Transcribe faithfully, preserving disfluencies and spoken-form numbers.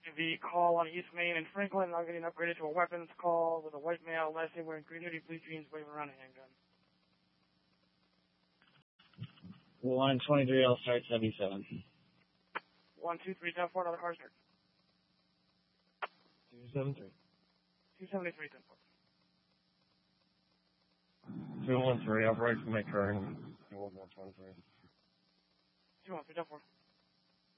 V call on East Main and Franklin. I'm getting upgraded to a weapons call with a white male, last name wearing green hoodie, blue jeans, waving around a handgun. one twenty-three, I'll start seventy-seven. one two three, ten four, another car start. two seventy-three. two seventy-three, ten four. two one three, I'll break from my current. two one three. two one three, ten four.